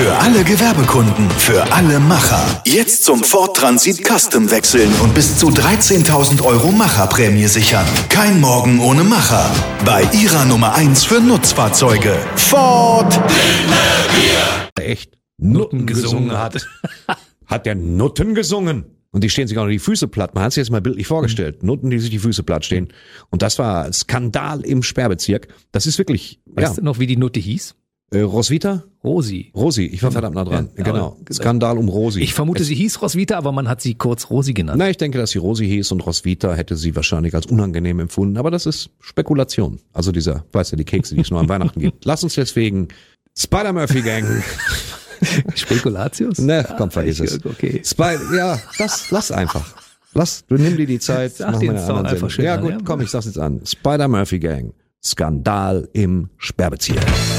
Für alle Gewerbekunden, für alle Macher. Jetzt zum Ford Transit Custom wechseln und bis zu 13.000 € Macherprämie sichern. Kein Morgen ohne Macher. Bei Ihrer Nummer 1 für Nutzfahrzeuge. Ford. Echt Nutten gesungen hat. Hat der Nutten gesungen? Und die stehen sich auch noch die Füße platt. Man hat sich jetzt mal bildlich vorgestellt. Nutten, die sich die Füße platt stehen. Und das war Skandal im Sperrbezirk. Das ist wirklich, Weißt du noch, wie die Nutte hieß? Roswitha? Rosi. Rosi, ich war verdammt nah dran. Ja, genau. Skandal um Rosi. Ich vermute, sie hieß Roswitha, aber man hat sie kurz Rosi genannt. Na, ich denke, dass sie Rosi hieß und Roswitha hätte sie wahrscheinlich als unangenehm empfunden. Aber das ist Spekulation. Also weißt du, die Kekse, die es nur an Weihnachten gibt. Lass uns deswegen Spider-Murphy-Gang. Spekulatius? Ne, komm, vergiss es. Okay. Lass einfach. Du nimm dir die Zeit. Sag mach den mal eine Song andere einfach Sendung. Ja schön, gut, ja. komm, ich sag's jetzt an. Spider-Murphy-Gang. Skandal im Sperrbezirk.